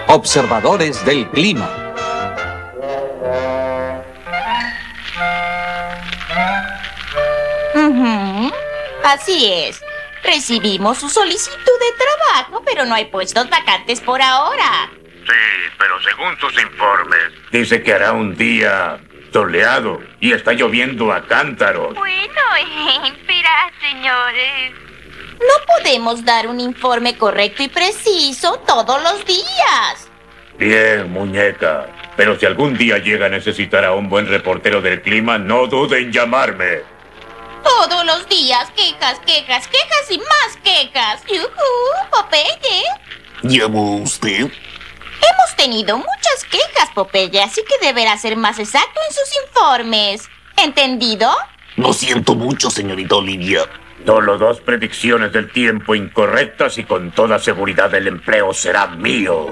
Observadores del clima. Así es. Recibimos su solicitud de trabajo, pero no hay puestos vacantes por ahora. Sí, pero según sus informes, dice que hará un día soleado y está lloviendo a cántaros. Bueno, espera, señores. No podemos dar un informe correcto y preciso todos los días. Bien, muñeca. Pero si algún día llega a necesitar a un buen reportero del clima, no dude en llamarme. Todos los días, quejas, quejas, quejas y más quejas. ¡Yujú! Popeye. ¿Llamó usted? Hemos tenido muchas quejas, Popeye, así que deberá ser más exacto en sus informes. ¿Entendido? Lo siento mucho, señorita Olivia. Solo 2 predicciones del tiempo incorrectas y con toda seguridad el empleo será mío.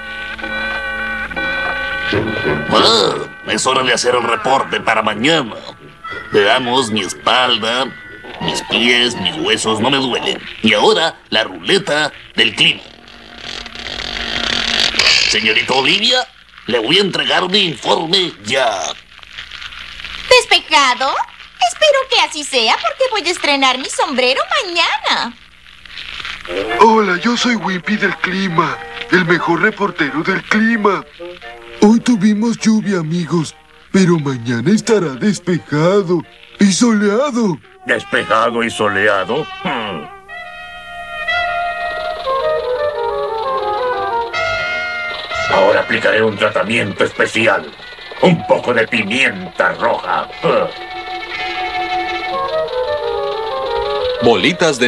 Es hora de hacer el reporte para mañana. Veamos, mi espalda, mis pies, mis huesos no me duelen. Y ahora, la ruleta del clima. Señorita Olivia, le voy a entregar mi informe ya. ¿Despejado? Espero que así sea porque voy a estrenar mi sombrero mañana. Hola, yo soy Wimpy del clima, el mejor reportero del clima. Hoy tuvimos lluvia, amigos, pero mañana estará despejado y soleado. ¿Despejado y soleado? Ahora aplicaré un tratamiento especial. Un poco de pimienta roja. Bolitas de